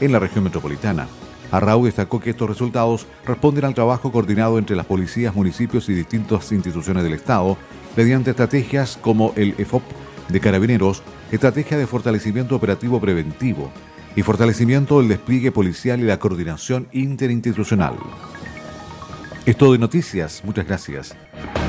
en la región metropolitana. Arrau destacó que estos resultados responden al trabajo coordinado entre las policías, municipios y distintas instituciones del Estado mediante estrategias como el EFOP de Carabineros, estrategia de fortalecimiento operativo preventivo y fortalecimiento del despliegue policial y la coordinación interinstitucional. Es todo de noticias. Muchas gracias.